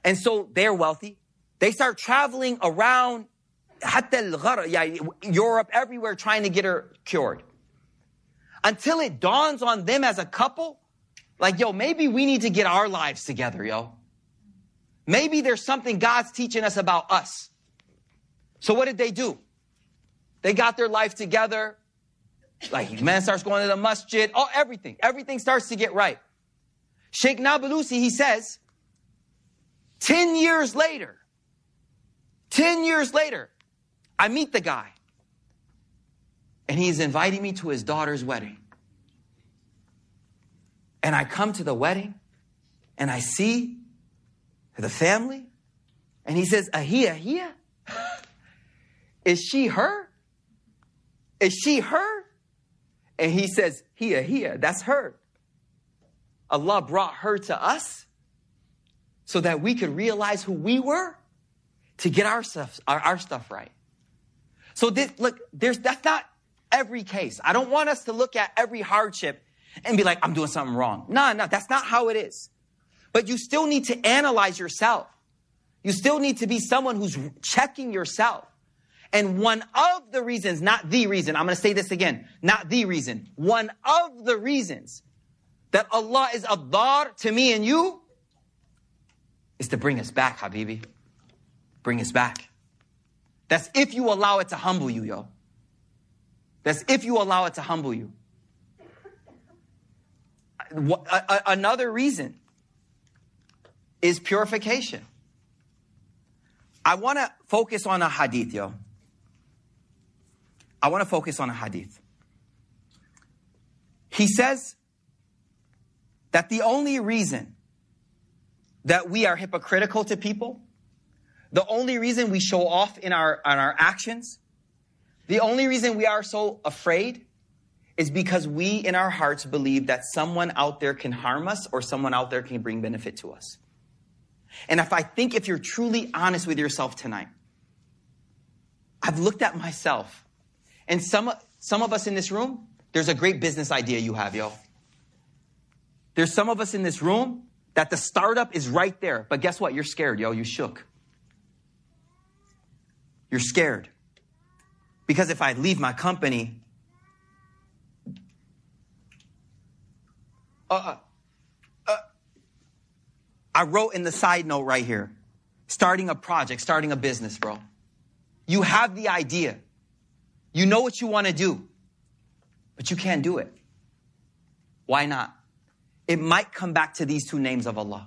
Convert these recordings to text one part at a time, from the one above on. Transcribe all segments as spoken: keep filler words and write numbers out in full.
And so they're wealthy. They start traveling around Europe, everywhere, trying to get her cured. Until it dawns on them as a couple, like, yo, maybe we need to get our lives together, yo. Maybe there's something God's teaching us about us. So what did they do? They got their life together. Like, man starts going to the masjid. Oh, everything. Everything starts to get right. Sheikh Nablusi, he says, ten years later, ten years later, I meet the guy. And he's inviting me to his daughter's wedding. And I come to the wedding, and I see the family. And he says, Ahia, Ahia? Is she her? Is she her? And he says, Hia, Hia, that's her. Allah brought her to us so that we could realize who we were to get our stuff, our, our stuff right. So this, look, there's that's not every case. I don't want us to look at every hardship and be like, I'm doing something wrong. No, no, that's not how it is. But you still need to analyze yourself. You still need to be someone who's checking yourself. And one of the reasons, not the reason, I'm going to say this again, not the reason, one of the reasons that Allah is Adar to me and you is to bring us back, Habibi. Bring us back. That's if you allow it to humble you, yo. That's if you allow it to humble you. Another reason is purification. I want to focus on a hadith, yo. I want to focus on a hadith. He says that the only reason that we are hypocritical to people, the only reason we show off in our, in our actions, the only reason we are so afraid is because we in our hearts believe that someone out there can harm us or someone out there can bring benefit to us. And if I think if you're truly honest with yourself tonight, I've looked at myself. And some, some of us in this room, there's a great business idea you have, yo. There's some of us in this room that the startup is right there. But guess what? You're scared, yo. You shook. You're scared. Because if I leave my company, uh, uh, I wrote in the side note right here, starting a project, starting a business, bro. You have the idea. You know what you want to do, but you can't do it. Why not? It might come back to these two names of Allah.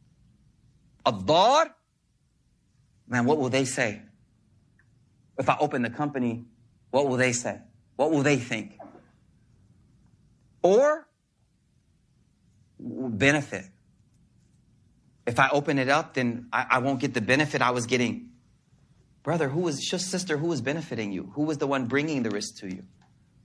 Adar, man, what will they say? If I open the company, what will they say? What will they think? Or benefit. If I open it up, then I, I won't get the benefit I was getting. Brother, who was, sister, who was benefiting you? Who was the one bringing the risk to you?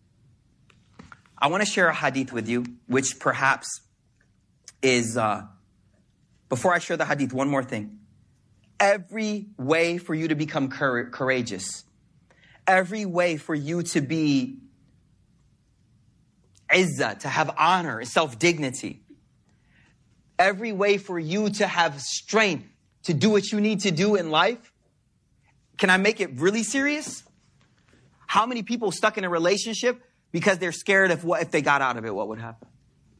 I want to share a hadith with you, which perhaps is, uh, before I share the hadith, one more thing. Every way for you to become cour- courageous, every way for you to be izzah, to have honor, self-dignity, every way for you to have strength to do what you need to do in life. Can I make it really serious? How many people stuck in a relationship because they're scared of what if they got out of it, what would happen?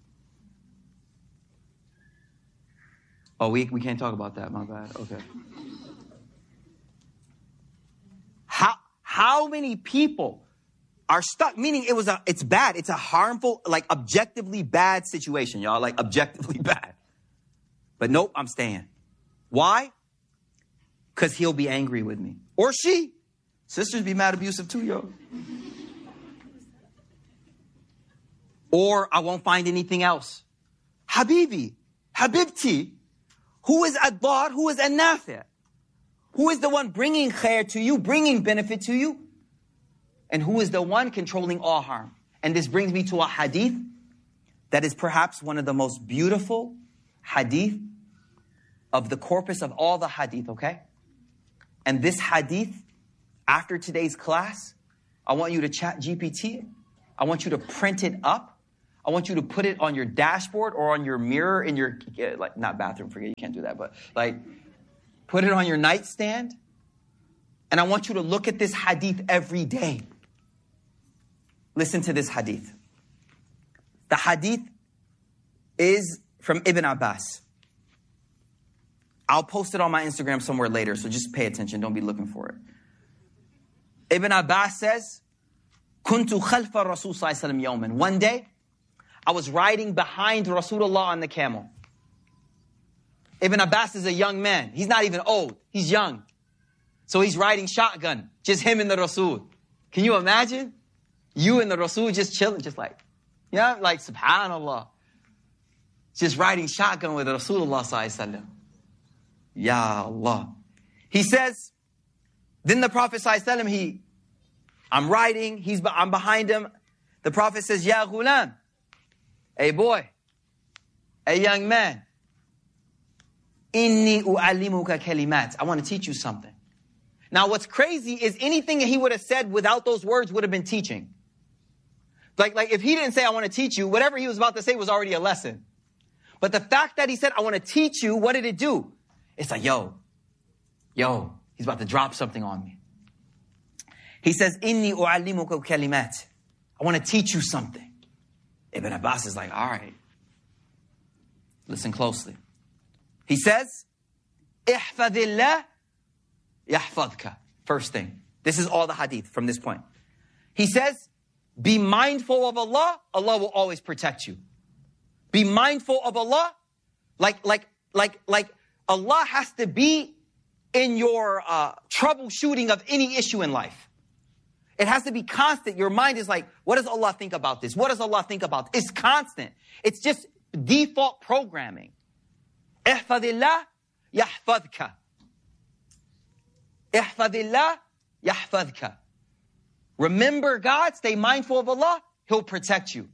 Oh, we, we can't talk about that. My bad. Okay. How, how many people are stuck? Meaning it was a, it's bad. It's a harmful, like objectively bad situation, y'all. Like objectively bad. But nope, I'm staying. Why? Because he'll be angry with me. Or she. Sisters be mad abusive too, yo. Or I won't find anything else. Habibi, Habibti, who is Adar, who is An-Nafi'? Who is the one bringing khair to you, bringing benefit to you? And who is the one controlling all harm? And this brings me to a hadith that is perhaps one of the most beautiful hadith of the corpus of all the hadith, okay? And this hadith, after today's class, I want you to chat G P T. I want you to print it up. I want you to put it on your dashboard or on your mirror in your, like, not bathroom, forget, you can't do that, but like, Put it on your nightstand. And I want you to look at this hadith every day. Listen to this hadith. The hadith is from Ibn Abbas. I'll post it on my Instagram somewhere later, so just pay attention. Don't be looking for it. Ibn Abbas says, Kuntu khalfa Rasul sallallahu alaihi wasallam yawman. One day, I was riding behind Rasulullah on the camel. Ibn Abbas is a young man. He's not even old. He's young. So he's riding shotgun. Just him and the Rasul. Can you imagine? You and the Rasul just chilling, just like, you know, like subhanallah. Just riding shotgun with Rasulullah sallallahu alaihi wasallam. Ya Allah. He says, then the Prophet sallallahu alaihi wasallam, he, I'm riding, he's, I'm behind him. The Prophet says, Ya ghulam, hey boy, hey young man, inni u'allimuka kalimat. I want to teach you something. Now what's crazy is anything that he would have said without those words would have been teaching. Like, like if he didn't say, I want to teach you, whatever he was about to say was already a lesson. But the fact that he said, I want to teach you, what did it do? It's like, yo, yo, he's about to drop something on me. He says, Inni u'allimuka kalimat. I want to teach you something. Ibn Abbas is like, all right. Listen closely. He says, Ihfadillah yahfadka. First thing. This is all the hadith from this point. He says, be mindful of Allah, Allah will always protect you. Be mindful of Allah, like, like, like, like Allah has to be in your uh, troubleshooting of any issue in life. It has to be constant. Your mind is like, what does Allah think about this? What does Allah think about this? It's constant. It's just default programming. Ihfadillah yahfadka. Ihfadillah yahfadka. Remember God, stay mindful of Allah, He'll protect you.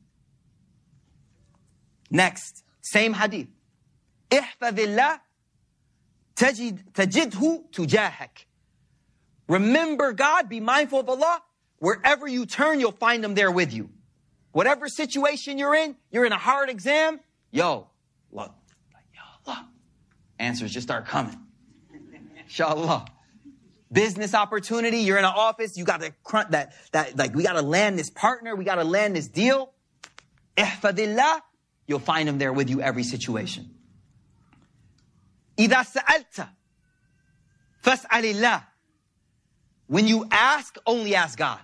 Next, same hadith. Ihfadillah tajid, tajidhu tujahak. Remember God, be mindful of Allah. Wherever you turn, you'll find Him there with you. Whatever situation you're in, you're in a hard exam, yo, look, ya Allah, answers just start coming. Inshallah. Business opportunity, you're in an office, you got to crunch that, that, like, we got to land this partner, we got to land this deal. Ihfadillah, you'll find Him there with you every situation. إِذَا سَأَلْتَ فَاسْأَلِ اللَّهِ. When you ask, only ask God.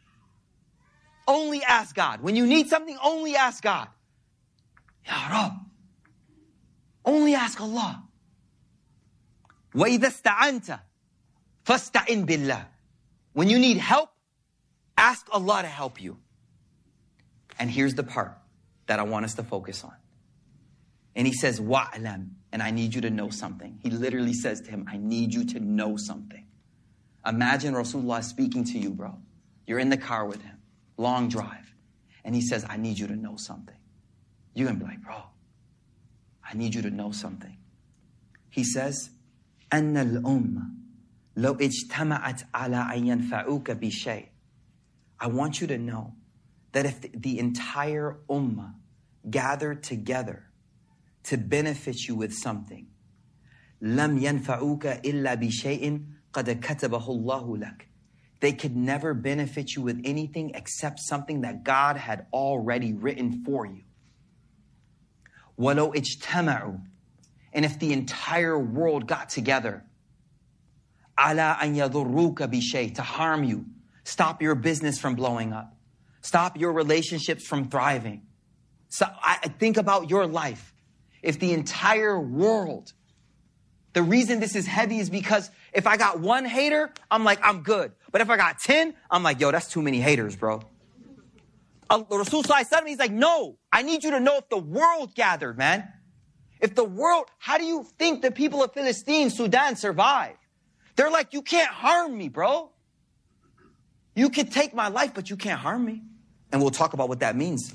Only ask God. When you need something, only ask God. Ya Rab. Only ask Allah. وَإِذَا اسْتَعَنْتَ فَاسْتَعِنْ بِاللَّهِ. When you need help, ask Allah to help you. And here's the part that I want us to focus on. And he says, وَعْلَمْ. And I need you to know something. He literally says to him, I need you to know something. Imagine Rasulullah speaking to you, bro. You're in the car with him. Long drive. And he says, I need you to know something. You're going to be like, bro, I need you to know something. He says, أَنَّ الْأُمَّةِ لَوْ اجْتَمَعَتْ عَلَىٰ أَن يَنْفَعُوكَ بِشَيْءٍ. I want you to know that if the, the entire ummah gathered together to benefit you with something, لَمْ يَنْفَعُوكَ إِلَّا بِشَيْءٍ قَدْ كَتَبَهُ اللَّهُ لَكَ. They could never benefit you with anything except something that God had already written for you. وَلَوْ اجْتَمَعُوا. And if the entire world got together, عَلَىٰ أَن يَضُرُّوكَ بِشَيْءٍ, to harm you, stop your business from blowing up, stop your relationships from thriving. So I think about your life. If the entire world, the reason this is heavy is because if I got one hater, I'm like, I'm good. But if I got ten, I'm like, yo, that's too many haters, bro. Uh, Rasul sallallahu alaihi wasallam, he's like, no, I need you to know if the world gathered, man. If the world, how do you think the people of Palestine, Sudan survive? They're like, you can't harm me, bro. You can take my life, but you can't harm me. And we'll talk about what that means.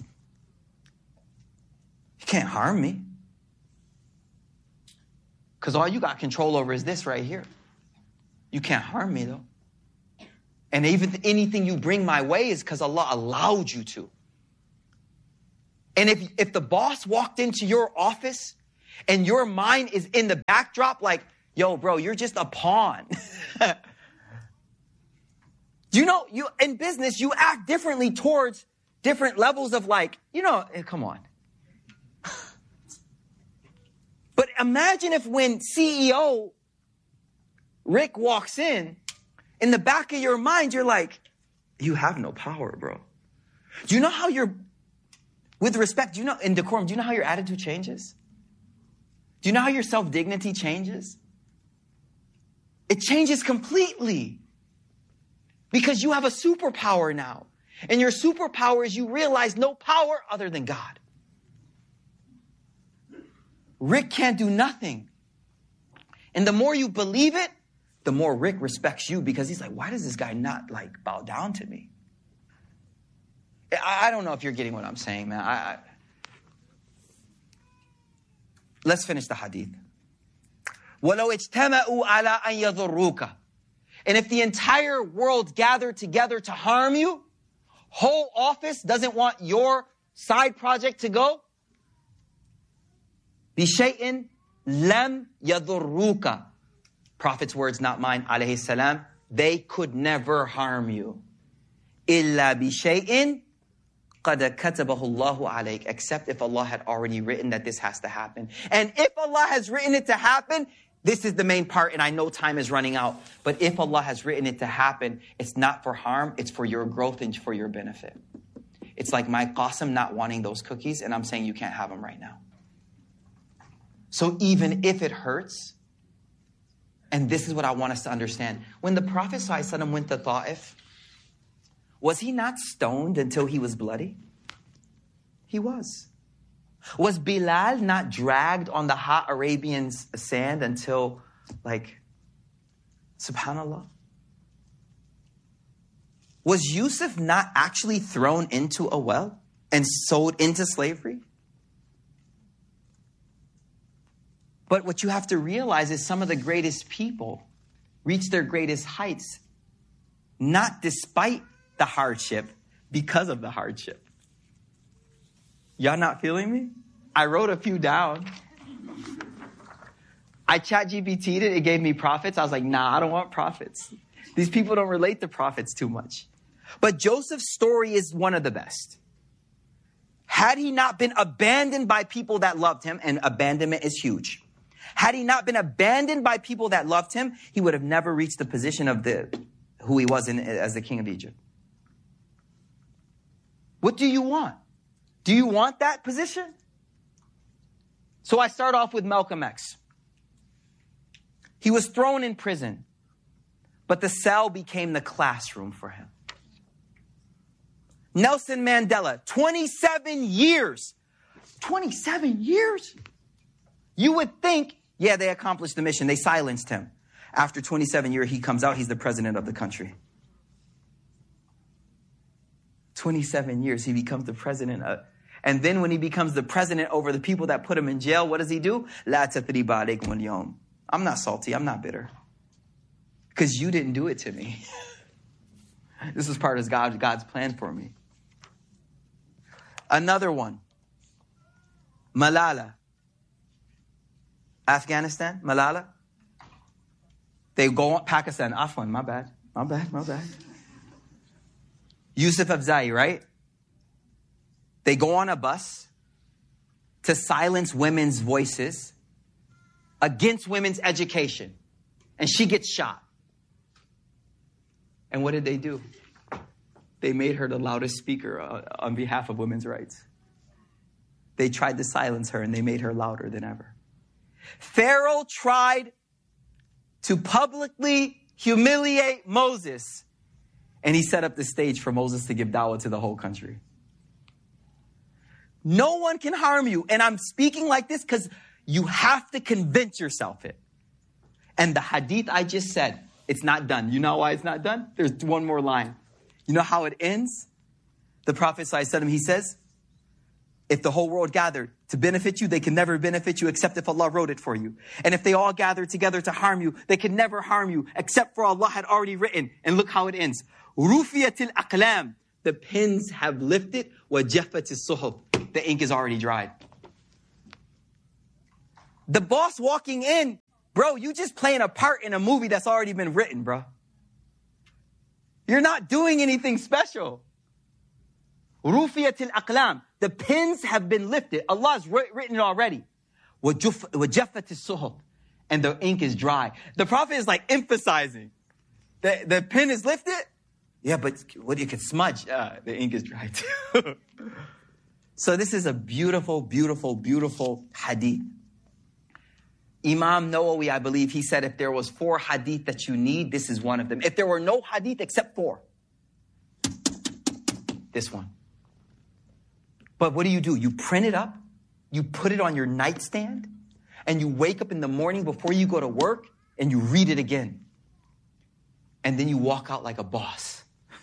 You can't harm me. Because all you got control over is this right here. You can't harm me, though. And even anything you bring my way is because Allah allowed you to. And if, if the boss walked into your office and your mind is in the backdrop like, Yo, bro, you're just a pawn. You know, you in business, you act differently towards different levels of like, you know, come on. But imagine if when C E O Rick walks in, in the back of your mind, you're like, you have no power, bro. Do you know how you're, with respect, do you know, in decorum, do you know how your attitude changes? Do you know how your self-dignity changes? It changes completely. Because you have a superpower now. And your superpower is you realize no power other than God. Rick can't do nothing. And the more you believe it, the more Rick respects you, because he's like, why does this guy not like bow down to me? I, I don't know if you're getting what I'm saying, man. I, I... Let's finish the hadith. وَلَوْ اجْتَمَعُوا عَلَىٰ أَنْ يَضُرُّوكَ. And if the entire world gathered together to harm you, whole office doesn't want your side project to go, بِشَيْءٍ لَمْ يَضُرُّوكَ. Prophet's words, not mine, alayhi salam. They could never harm you. إِلَّا بِشَيْءٍ قَدْ كَتَبَهُ اللَّهُ عَلَيْكَ. Except if Allah had already written that this has to happen. And if Allah has written it to happen, this is the main part, and I know time is running out. But if Allah has written it to happen, it's not for harm, it's for your growth and for your benefit. It's like my Qasim not wanting those cookies, and I'm saying you can't have them right now. So even if it hurts, and this is what I want us to understand. When the Prophet ﷺ went to Ta'if, was he not stoned until he was bloody? He was. Was Bilal not dragged on the hot Arabian sand until, like, subhanallah? Was Yusuf not actually thrown into a well and sold into slavery? But what you have to realize is some of the greatest people reach their greatest heights, not despite the hardship, because of the hardship. Y'all not feeling me? I wrote a few down. I chat G P T'd it. It gave me prophets. I was like, nah, I don't want prophets. These people don't relate to prophets too much. But Joseph's story is one of the best. Had he not been abandoned by people that loved him, and abandonment is huge. Had he not been abandoned by people that loved him, he would have never reached the position of the who he was in as the king of Egypt. What do you want? Do you want that position? So I start off with Malcolm X. He was thrown in prison, but the cell became the classroom for him. Nelson Mandela, twenty-seven years. twenty-seven years? You would think, yeah, they accomplished the mission. They silenced him. After twenty-seven years, he comes out. He's the president of the country. twenty-seven years, he becomes the president of... And then when he becomes the president over the people that put him in jail, what does he do? La tathriba alaykum al-yawm. I'm not salty. I'm not bitter. Because you didn't do it to me. This is part of God, God's plan for me. Another one. Malala. Afghanistan, Malala. They go on, Pakistan, Afwan, my bad, my bad, my bad. Yusuf Afzai, right? They go on a bus to silence women's voices against women's education. And she gets shot. And what did they do? They made her the loudest speaker on behalf of women's rights. They tried to silence her and they made her louder than ever. Pharaoh tried to publicly humiliate Moses, and he set up the stage for Moses to give dawah to the whole country. No one can harm you. And I'm speaking like this because you have to convince yourself it. And the hadith I just said, it's not done. You know why it's not done? There's one more line. You know how it ends? The Prophet ﷺ, he says, if the whole world gathered to benefit you, they can never benefit you except if Allah wrote it for you. And if they all gathered together to harm you, they can never harm you except for Allah had already written. And look how it ends. Rufiyatil aqlam. The pens have lifted. Wajafatis suhuf. The ink is already dried. The boss walking in Bro, you just playing a part in a movie that's already been written, bro. You're not doing anything special. Rufiyatil aqlam. The pens have been lifted. Allah's written it already. Wajaffatis suhuf. And the ink is dry. The Prophet is like emphasizing. The, the pen is lifted. Yeah, but what you can smudge. Uh, the ink is dry too. So this is a beautiful, beautiful, beautiful hadith. Imam Nawawi, I believe, he said if there was four hadith that you need, this is one of them. If there were no hadith except four, this one. But what do you do? You print it up, you put it on your nightstand, and you wake up in the morning before you go to work, and you read it again. And then you walk out like a boss.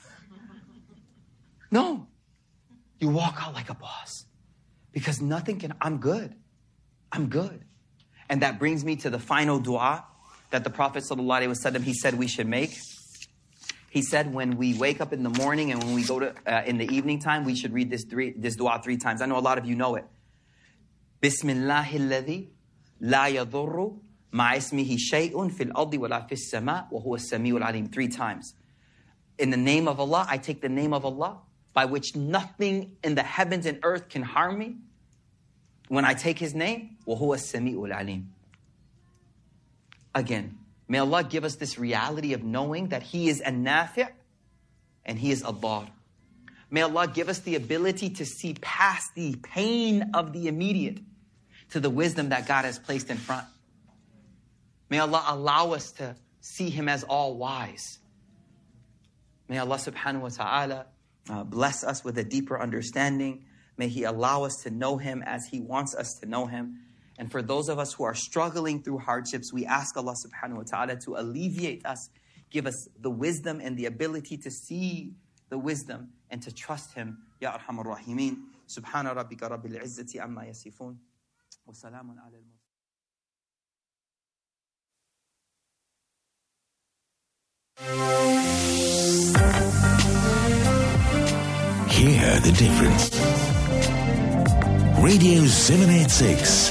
No. You walk out like a boss. Because nothing can, I'm good. I'm good. And that brings me to the final dua that the Prophet ﷺ, he said we should make. He said when we wake up in the morning and when we go to, uh, in the evening time, we should read this three, this dua three times. I know a lot of you know it. Bismillahilladhi la yadurru ma ismihi shay'un fil ardi wa la fis sama wa huwa as-sami'ul alim. Three times. In the name of Allah, I take the name of Allah, by which nothing in the heavens and earth can harm me. When I take His name, وَهُوَ السَّمِيعُ الْعَلِيمُ. Again, may Allah give us this reality of knowing that He is an-nafi' and He is ad-dar. May Allah give us the ability to see past the pain of the immediate to the wisdom that God has placed in front. May Allah allow us to see Him as all-wise. May Allah subhanahu wa ta'ala uh, bless us with a deeper understanding. May He allow us to know Him as He wants us to know Him. And for those of us who are struggling through hardships, we ask Allah subhanahu wa ta'ala to alleviate us, give us the wisdom and the ability to see the wisdom and to trust Him. Ya Arhamar Rahimeen. Subhana rabbika rabbil izzati amma yasifun. Wa salamun ala al-mursalin. Hear the difference. Radio seven eighty-six.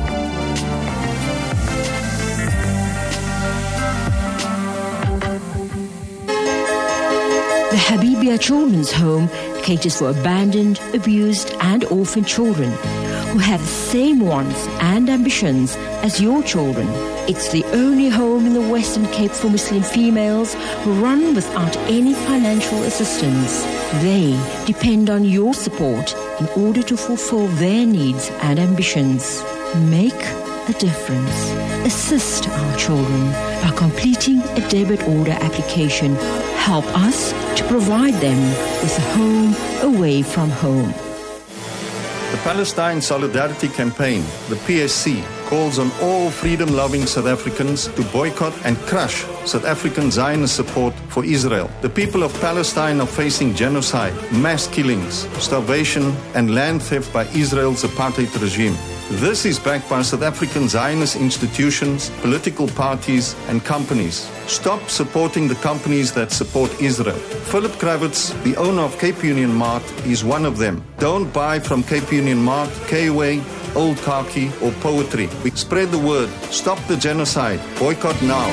The Habibia Children's Home caters for abandoned, abused and orphaned children who have the same wants and ambitions as your children. It's the only home in the Western Cape for Muslim females run without any financial assistance. They depend on your support in order to fulfill their needs and ambitions. Make a difference. Assist our children by completing a debit order application. Help us to provide them with a home away from home. The Palestine Solidarity Campaign, the P S C, calls on all freedom-loving South Africans to boycott and crush South African Zionist support for Israel. The people of Palestine are facing genocide, mass killings, starvation, and land theft by Israel's apartheid regime. This is backed by South African Zionist institutions, political parties, and companies. Stop supporting the companies that support Israel. Philip Kravitz, the owner of Cape Union Mart, is one of them. Don't buy from Cape Union Mart, K-Way, Old Khaki, or Poetry. We spread the word. Stop the genocide. Boycott now.